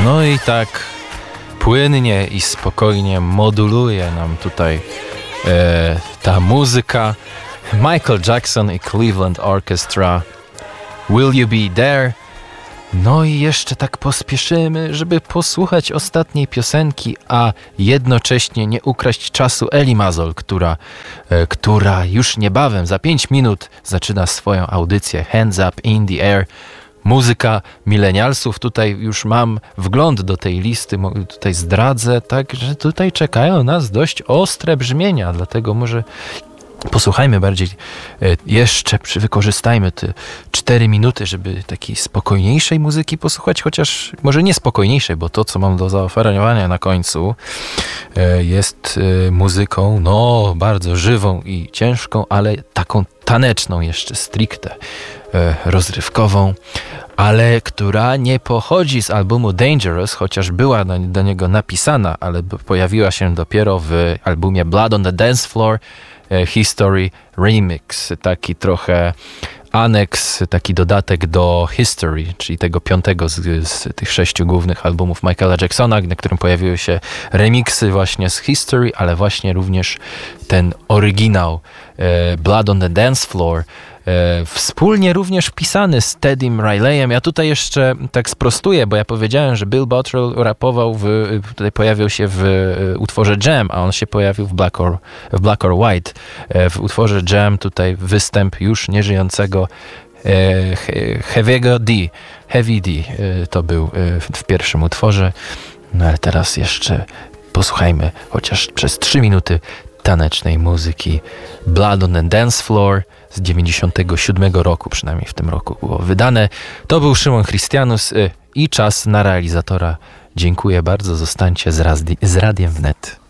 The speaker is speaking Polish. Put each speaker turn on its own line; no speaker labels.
No i tak płynnie i spokojnie moduluje nam tutaj ta muzyka. Michael Jackson i Cleveland Orchestra. Will You Be There? No i jeszcze tak pospieszymy, żeby posłuchać ostatniej piosenki, a jednocześnie nie ukraść czasu Eli Mazol, która już niebawem, za 5 minut zaczyna swoją audycję Hands Up in the Air. Muzyka milenialsów, tutaj już mam wgląd do tej listy, tutaj zdradzę, tak, że tutaj czekają nas dość ostre brzmienia, dlatego może posłuchajmy bardziej jeszcze, wykorzystajmy te 4 minuty, żeby takiej spokojniejszej muzyki posłuchać, chociaż może nie spokojniejszej, bo to, co mam do zaoferowania na końcu, jest muzyką, no, bardzo żywą i ciężką, ale taką taneczną jeszcze stricte, rozrywkową, ale która nie pochodzi z albumu Dangerous, chociaż była do niego napisana, ale pojawiła się dopiero w albumie Blood on the Dance Floor, History Remix, taki trochę aneks, taki dodatek do History, czyli tego 5 z tych 6 głównych albumów Michaela Jacksona, na którym pojawiły się remiksy właśnie z History, ale właśnie również ten oryginał Blood on the Dance Floor, wspólnie również pisany z Teddym Rileyem. Ja tutaj jeszcze tak sprostuję, bo ja powiedziałem, że Bill Bottrell rapował, tutaj pojawił się w utworze Jam, a on się pojawił w Black or White. W utworze Jam tutaj występ już nieżyjącego Heavy D to był w pierwszym utworze. No ale teraz jeszcze posłuchajmy chociaż przez 3 minuty tanecznej muzyki Blood on the Dance Floor z 97 roku, przynajmniej w tym roku było wydane. To był Szymon Christianus i czas na realizatora. Dziękuję bardzo, zostańcie z Radiem Wnet.